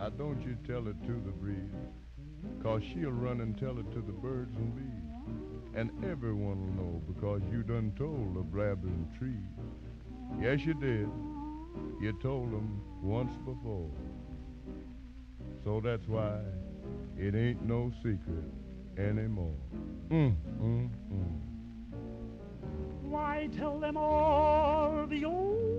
Now don't you tell it to the breeze, 'cause she'll run and tell it to the birds and bees. And everyone'll know because you done told the blabbing trees. Yes, you did. You told 'em once before. So that's why it ain't no secret anymore. Mm, mm, mm. Why tell them all the old